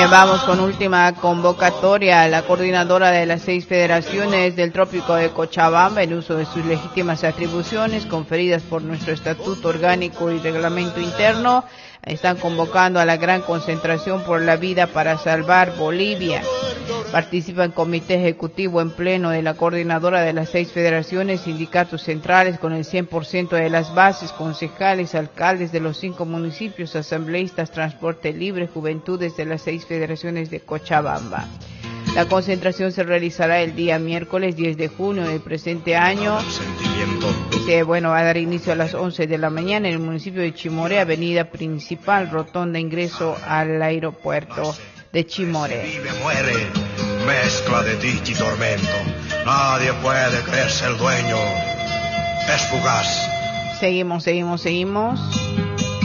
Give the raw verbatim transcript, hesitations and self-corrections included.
Bien, vamos con última convocatoria. La coordinadora de las seis federaciones del Trópico de Cochabamba, en uso de sus legítimas atribuciones conferidas por nuestro Estatuto Orgánico y Reglamento Interno, están convocando a la gran concentración por la vida para salvar Bolivia. Participa el Comité Ejecutivo en pleno de la coordinadora de las seis federaciones, sindicatos centrales con el cien por ciento de las bases, concejales, alcaldes de los cinco municipios, asambleístas, transporte libre, juventudes de las seis federaciones de Cochabamba. La concentración se realizará el día miércoles diez de junio del presente año. Que bueno, va a dar inicio a las once de la mañana en el municipio de Chimoré, avenida principal, rotonda ingreso al aeropuerto de Chimoré. Vive, muere, mezcla de dicha y tormento. Nadie puede creerse el dueño. Es fugaz. Seguimos, seguimos, seguimos.